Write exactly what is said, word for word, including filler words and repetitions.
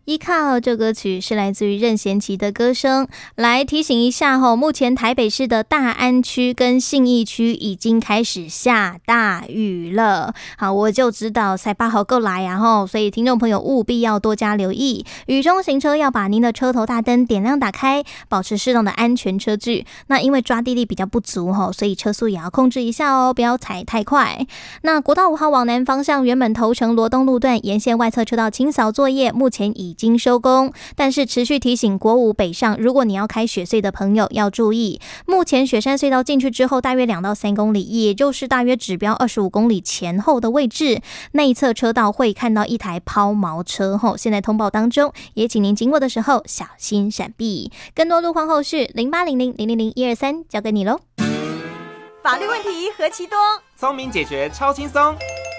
依靠这歌曲是来自于任贤齐的歌声，来提醒一下吼，目前台北市的大安区跟信义区已经开始下大雨了。好，我就知道塞巴好够来啊吼，所以听众朋友务必要多加留意，雨中行车要把您的车头大灯点亮打开，保持适当的安全车距。那因为抓地力比较不足吼，所以车速也要控制一下哦，不要踩太快。那国道五号往南方向原本头城罗东路段沿线外侧车道清扫作业目前已经收工，但是持续提醒国五北上，如果你要开雪隧的朋友要注意，目前雪山隧道进去之后大约两到三公里，也就是大约指标二十五公里前后的位置，内侧车道会看到一台抛锚车后，现在通报当中，也请您经过的时候小心闪避。更多路况后续零八零零零零零一二三交给你喽。 法律问题何其多， 聪明解决超轻松。